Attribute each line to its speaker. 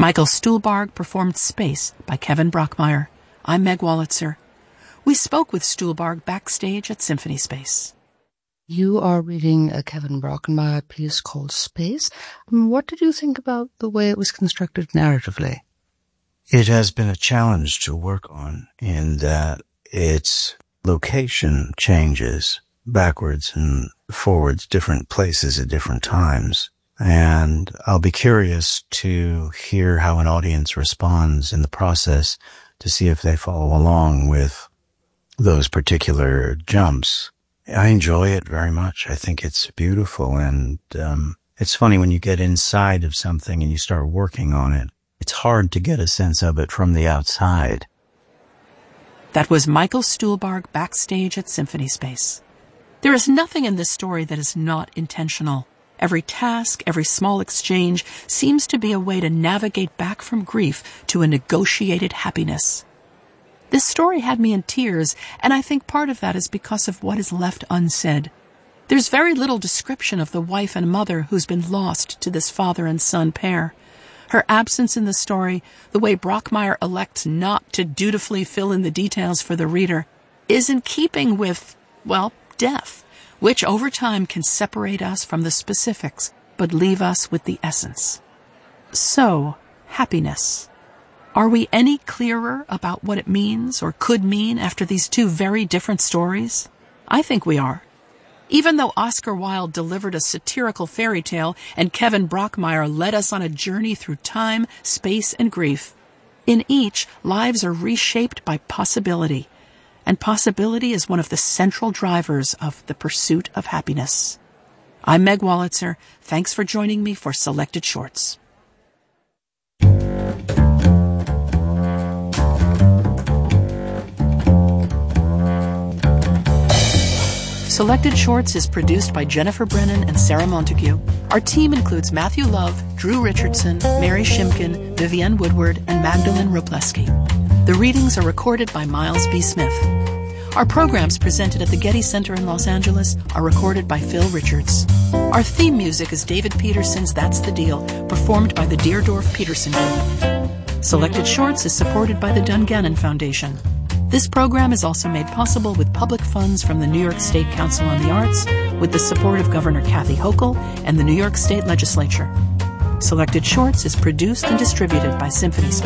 Speaker 1: Michael Stuhlbarg performed Space by Kevin Brockmeyer. I'm Meg Wolitzer. We spoke with Stuhlbarg backstage at Symphony Space.
Speaker 2: You are reading a Kevin Brockmeyer piece called Space. What did you think about the way it was constructed narratively?
Speaker 3: It has been a challenge to work on in that its location changes backwards and forwards, different places at different times. And I'll be curious to hear how an audience responds in the process to see if they follow along with those particular jumps. I enjoy it very much. I think it's beautiful, and it's funny when you get inside of something and you start working on it. It's hard to get a sense of it from the outside.
Speaker 1: That was Michael Stuhlbarg backstage at Symphony Space. There is nothing in this story that is not intentional. Every task, every small exchange seems to be a way to navigate back from grief to a negotiated happiness. This story had me in tears, and I think part of that is because of what is left unsaid. There's very little description of the wife and mother who's been lost to this father and son pair. Her absence in the story, the way Brockmeyer elects not to dutifully fill in the details for the reader, is in keeping with, death, which over time can separate us from the specifics, but leave us with the essence. So, happiness. Are we any clearer about what it means or could mean after these two very different stories? I think we are. Even though Oscar Wilde delivered a satirical fairy tale and Kevin Brockmeyer led us on a journey through time, space, and grief, in each, lives are reshaped by possibility. And possibility is one of the central drivers of the pursuit of happiness. I'm Meg Wolitzer. Thanks for joining me for Selected Shorts. Selected Shorts is produced by Jennifer Brennan and Sarah Montague. Our team includes Matthew Love, Drew Richardson, Mary Shimkin, Vivienne Woodward, and Magdalene Robleski. The readings are recorded by Miles B. Smith. Our programs presented at the Getty Center in Los Angeles are recorded by Phil Richards. Our theme music is David Peterson's That's the Deal, performed by the Deerdorf Peterson Group. Selected Shorts is supported by the Dungannon Foundation. This program is also made possible with public funds from the New York State Council on the Arts, with the support of Governor Kathy Hochul and the New York State Legislature. Selected Shorts is produced and distributed by Symphony Space.